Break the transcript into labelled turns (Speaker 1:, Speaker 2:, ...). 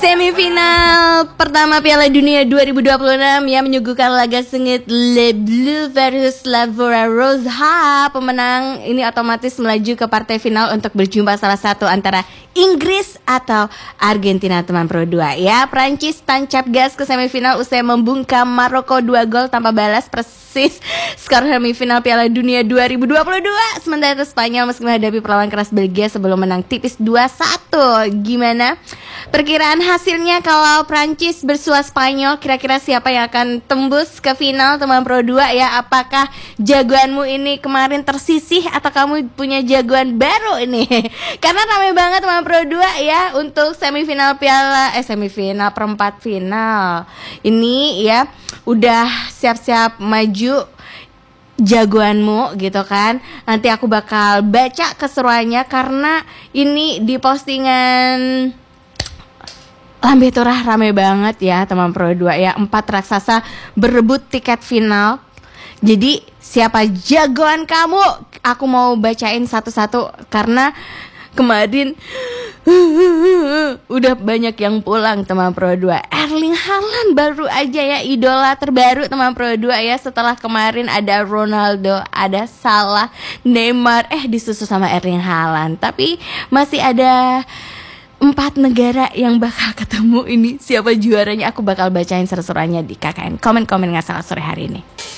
Speaker 1: Semifinal pertama Piala Dunia 2026 yang menyuguhkan laga sengit Le Bleu versus La Roja. Pemenang ini otomatis melaju ke partai final untuk berjumpa salah satu antara Inggris atau Argentina, teman Pro 2 ya. Prancis tancap gas ke semifinal usai membungkam Maroko 2 gol tanpa balas, persis skor semifinal Piala Dunia 2022. Sementara itu Spanyol meski menghadapi perlawanan keras Belgia sebelum menang tipis 2-1. Gimana perkiraan hasilnya kalau Prancis bersua Spanyol? Kira-kira siapa yang akan tembus ke final, teman Pro 2 ya? Apakah jagoanmu ini kemarin tersisih atau kamu punya jagoan baru ini? Karena ramai banget teman Pro 2 ya untuk semifinal semifinal perempat final. Ini ya udah siap-siap maju jagoanmu gitu kan. Nanti aku bakal baca keseruannya karena ini di postingan Lambe Turah rame banget ya teman Pro 2 ya. 4 raksasa berebut tiket final. Jadi siapa jagoan kamu? Aku mau bacain satu-satu karena kemarin udah banyak yang pulang teman Pro 2. Erling Haaland baru aja ya, idola terbaru teman Pro 2 ya. Setelah kemarin ada Ronaldo, ada Salah, Neymar, disusul sama Erling Haaland. Tapi masih ada 4 negara yang bakal ketemu. Ini siapa juaranya, aku bakal bacain seru-seruannya di KKN Komen-komen Nggak Salah sore hari ini.